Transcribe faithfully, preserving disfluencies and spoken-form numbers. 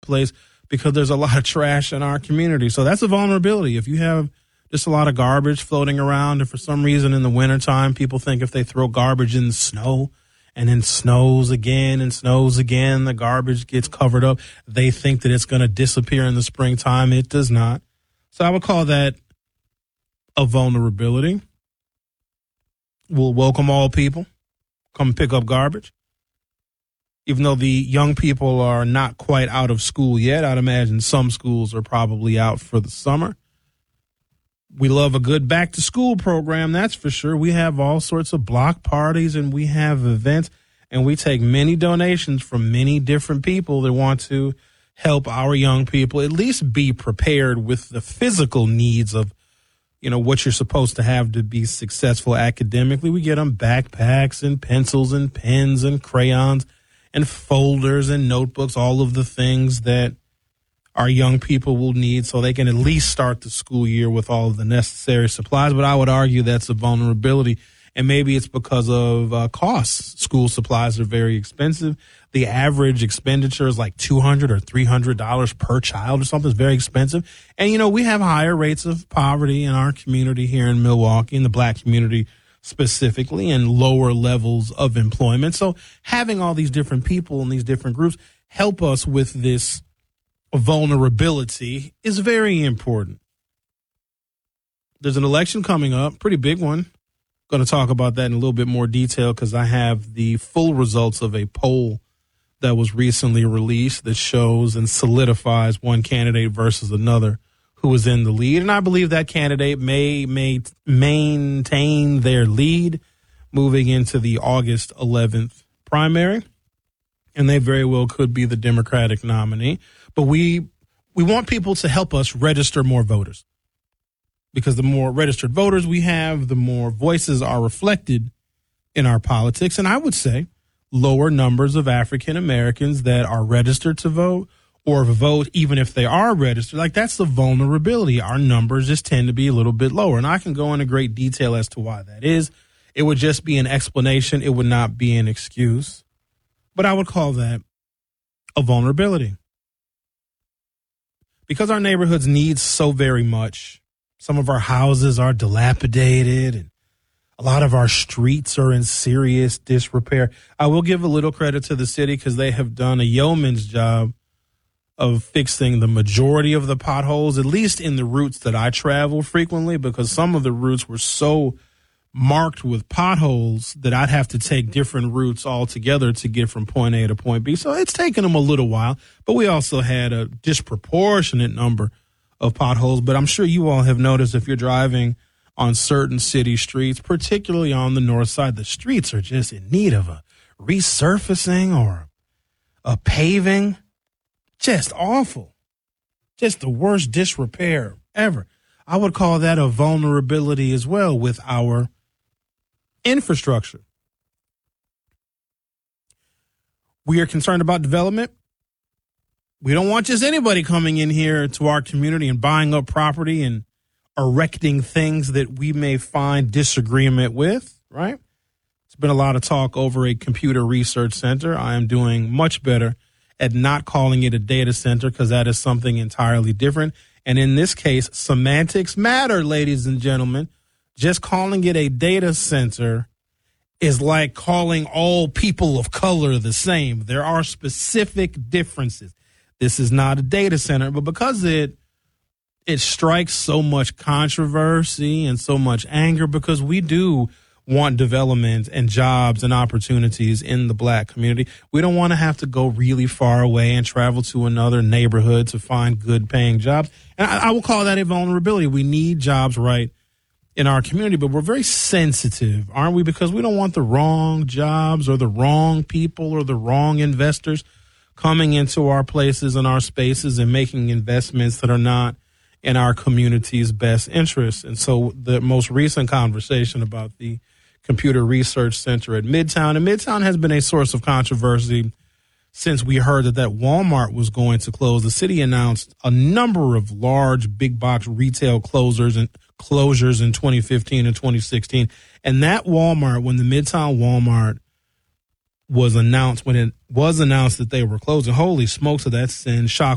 place because there's a lot of trash in our community. So that's a vulnerability. If you have just a lot of garbage floating around, and for some reason in the wintertime, people think if they throw garbage in the snow and then snows again and snows again, the garbage gets covered up, they think that it's going to disappear in the springtime. It does not. So I would call that a vulnerability. We'll welcome all people. Come pick up garbage. Even though the young people are not quite out of school yet, I'd imagine some schools are probably out for the summer. We love a good back to school program, that's for sure. We have all sorts of block parties and we have events, and we take many donations from many different people that want to help our young people at least be prepared with the physical needs of, you know, what you're supposed to have to be successful academically. We get them backpacks and pencils and pens and crayons and folders and notebooks, all of the things that our young people will need so they can at least start the school year with all of the necessary supplies. But I would argue that's a vulnerability, and maybe it's because of uh, costs. School supplies are very expensive. The average expenditure is like two hundred dollars or three hundred dollars per child or something. It's very expensive. And, you know, we have higher rates of poverty in our community here in Milwaukee, in the black community specifically, and lower levels of employment. So having all these different people and these different groups help us with this vulnerability is very important. There's an election coming up, pretty big one. Going to talk about that in a little bit more detail because I have the full results of a poll that was recently released that shows and solidifies one candidate versus another who is in the lead. And I believe that candidate may, may maintain their lead moving into the August eleventh primary. And they very well could be the Democratic nominee. But we we want people to help us register more voters. Because the more registered voters we have, the more voices are reflected in our politics. And I would say lower numbers of African Americans that are registered to vote or vote even if they are registered, like that's the vulnerability. Our numbers just tend to be a little bit lower. And I can go into great detail as to why that is. It would just be an explanation. It would not be an excuse. But I would call that a vulnerability. Because our neighborhoods need so very much. Some of our houses are dilapidated and a lot of our streets are in serious disrepair. I will give a little credit to the city because they have done a yeoman's job of fixing the majority of the potholes, at least in the routes that I travel frequently, because some of the routes were so marked with potholes that I'd have to take different routes altogether to get from point A to point B. So it's taken them a little while, but we also had a disproportionate number of potholes. But I'm sure you all have noticed if you're driving on certain city streets, particularly on the north side, the streets are just in need of a resurfacing or a paving. Just awful. Just the worst disrepair ever. I would call that a vulnerability as well with our infrastructure. We are concerned about development. We don't want just anybody coming in here to our community and buying up property and erecting things that we may find disagreement with, right? There's been a lot of talk over a computer research center. I am doing much better at not calling it a data center because that is something entirely different. And in this case, semantics matter, ladies and gentlemen. Just calling it a data center is like calling all people of color the same. There are specific differences. This is not a data center, but because it it strikes so much controversy and so much anger, because we do want development and jobs and opportunities in the black community. We don't want to have to go really far away and travel to another neighborhood to find good paying jobs. And I, I will call that a vulnerability. We need jobs right in our community, but we're very sensitive, aren't we? Because we don't want the wrong jobs or the wrong people or the wrong investors coming into our places and our spaces and making investments that are not in our community's best interests. And so the most recent conversation about the Computer Research Center at Midtown, and Midtown has been a source of controversy since we heard that that Walmart was going to close. The city announced a number of large big box retail closures and closures in twenty fifteen and twenty sixteen. And that Walmart, when the Midtown Walmart was announced, when it was announced that they were closing, holy smokes, did that send shockwaves